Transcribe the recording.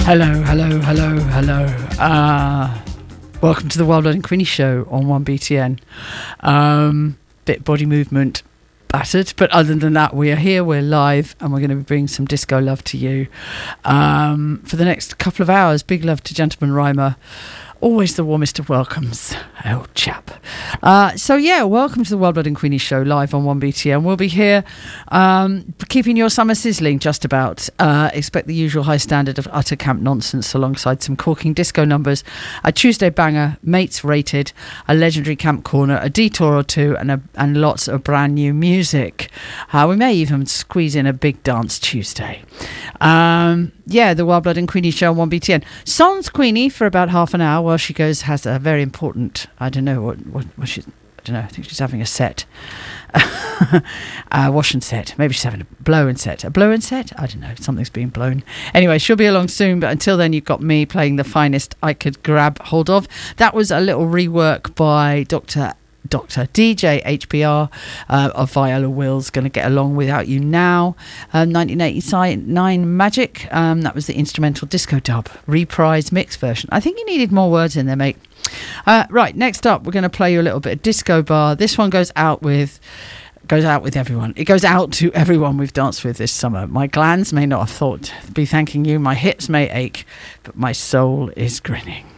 Hello. Welcome to the Wild Blood and Queenie show on 1BTN. Bit body movement battered, but other than that, we are here, we're live, and we're going to be bringing some disco love to you for the next couple of hours. Big love to Gentleman Rhymer. Always the warmest of welcomes, old chap. Welcome to the Wild Blood and Queenie show live on 1BTN. We'll be here keeping your summer sizzling just about. Expect the usual high standard of utter camp nonsense alongside some corking disco numbers, a Tuesday banger, mates rated, a legendary camp corner, a detour or two, and lots of brand new music. We may even squeeze in a big dance Tuesday. The Wild Blood and Queenie show on 1BTN. Sans Queenie for about half an hour while she has a very important, I think she's having a set. Wash and set. Maybe she's having a blow and set. A blow and set? I don't know. Something's being blown. Anyway, she'll be along soon, but until then, you've got me playing the finest I could grab hold of. That was a little rework by Dr. DJ HBR of Viola Wills, Gonna Get Along Without You Now, 1989 Magic. That was the instrumental disco dub reprise mix version. I think you needed more words in there, mate. Right, next up, we're going to play you a little bit of Disco Bar. This one goes out with everyone. It goes out to everyone we've danced with this summer. My glands may not have thought be thanking you, my hips may ache, but my soul is grinning.